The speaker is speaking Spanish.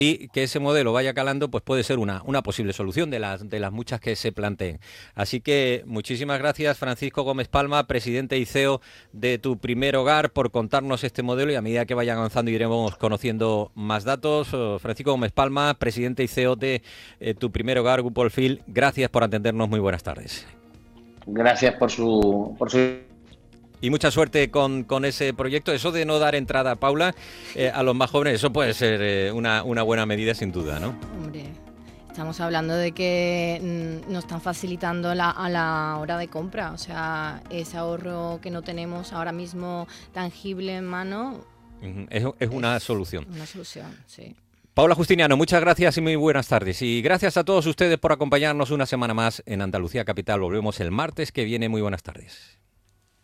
y que ese modelo vaya calando, pues puede ser una posible solución de las muchas que se planteen. Así que muchísimas gracias, Francisco Gómez Palma, presidente y CEO de Tu Primer Hogar, por contarnos este modelo, y a medida que vayan avanzando iremos conociendo más datos. Francisco Gómez Palma, presidente y CEO de Tu Primer Hogar, Grupo Olfil, gracias por atendernos. Muy buenas tardes. Gracias por su. Y mucha suerte con ese proyecto. Eso de no dar entrada, Paula, a los más jóvenes, eso puede ser una buena medida sin duda, ¿no? Hombre, estamos hablando de que nos están facilitando a la hora de compra. O sea, ese ahorro que no tenemos ahora mismo tangible en mano Es una solución. Una solución, sí. Paula Justiniano, muchas gracias y muy buenas tardes. Y gracias a todos ustedes por acompañarnos una semana más en Andalucía Capital. Volvemos el martes que viene. Muy buenas tardes.